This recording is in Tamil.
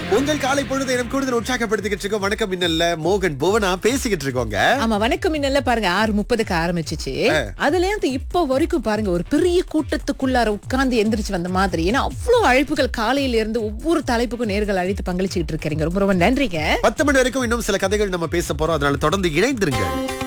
உங்கள் காலை பொழுது எனக்கு கூடுதல் உற்சாகப்படுத்திக்கிட்டு இருக்கோம். வணக்கம் மின்னல்ல மோகன் புவனா பேசிக்கிட்டு இருக்கோங்க. ஆமா, வணக்கம் மின்னல்ல பாருங்க 6:30க்கு ஆரம்பிச்சிச்சு. அதுல இருந்து இப்போ வரைக்கும் பாருங்க ஒரு பெரிய கூட்டத்துக்குள்ளார உட்கார்ந்து எந்திரிச்சு வந்த மாதிரி. ஏன்னா அவ்வளவு அழைப்புகள் காலையில இருந்து ஒவ்வொரு தலைப்புக்கும் நேர்கள் அழைத்து பங்களிச்சுட்டு இருக்கீங்க. ரொம்ப ரொம்ப நன்றிங்க. 10 மணி வரைக்கும் இன்னும் சில கதைகள் நம்ம பேச போறோம். அதனால தொடர்ந்து இணைந்திருங்க.